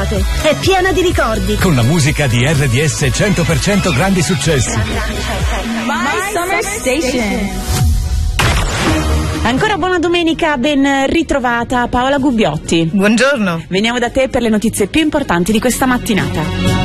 d'estate. È piena di ricordi. Con la musica di RDS 100% grandi successi. My Summer Station. Ancora buona domenica, ben ritrovata Paola Gubbiotti. Buongiorno. Veniamo da te per le notizie più importanti di questa mattinata.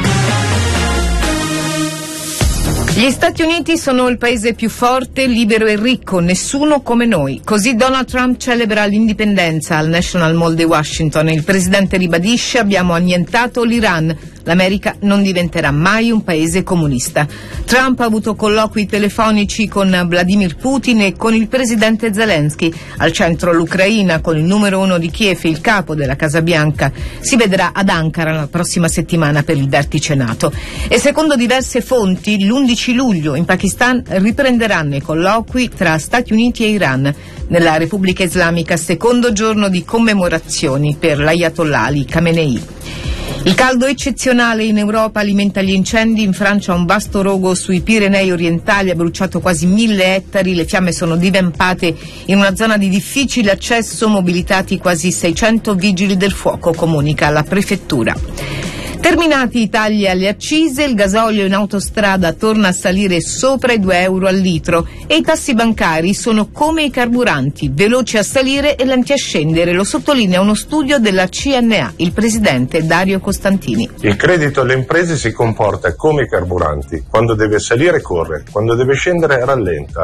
Gli Stati Uniti sono il paese più forte, libero e ricco, nessuno come noi. Così Donald Trump celebra l'indipendenza al National Mall di Washington. Il presidente ribadisce: abbiamo annientato l'Iran. L'America non diventerà mai un paese comunista. Trump ha avuto colloqui telefonici con Vladimir Putin e con il presidente Zelensky. Al centro l'Ucraina, con il numero 1 di Kiev, il capo della Casa Bianca. Si vedrà ad Ankara la prossima settimana per il vertice NATO. E secondo diverse fonti, l'11 luglio in Pakistan riprenderanno i colloqui tra Stati Uniti e Iran. Nella Repubblica Islamica, secondo giorno di commemorazioni per l'Ayatollah Ali Khamenei. Il caldo eccezionale in Europa alimenta gli incendi. In Francia un vasto rogo sui Pirenei orientali ha bruciato quasi 1000 ettari. Le fiamme sono divampate in una zona di difficile accesso, mobilitati quasi 600 vigili del fuoco, comunica la prefettura. Terminati i tagli alle accise, il gasolio in autostrada torna a salire sopra i 2 euro al litro e i tassi bancari sono come i carburanti, veloci a salire e lenti a scendere, lo sottolinea uno studio della CNA, il presidente Dario Costantini. Il credito alle imprese si comporta come i carburanti, quando deve salire corre, quando deve scendere rallenta.